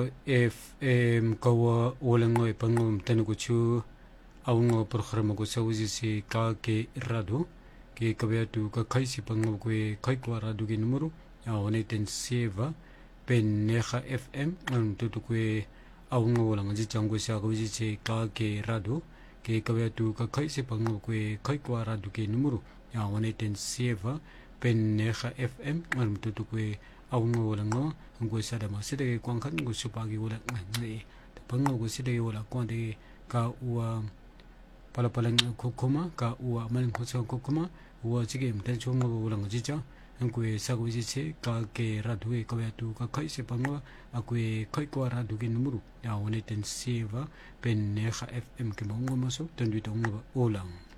FM kawa walango ipangom tanukuchu aungo programa ko sauzi si ka ke rado ke kabeatu ka kaisi pango kwe kaikwa rado ke numero ya oneten seva penneha FM tutu kwe aungo walango jichango sa ko jiche ka ke rado ke kabeatu ka kaisi pango kwe kaikwa rado ke numero ya oneten seva penneha FM tutu kwe aungo walango ngwe sada ma sida ke kwangkan ngwe supagi wala ngai pango ko sida ke wala kwande ka ua palapalang kokoma ka ua man ko sa kokoma ua chige mten chongo wala ngajicha ngwe sago jiche ka ke radue ka tu ka kai se pango akwe kai ko radu ke numuru ya oneten seva penneha FM ke mongo maso tandu tongo olang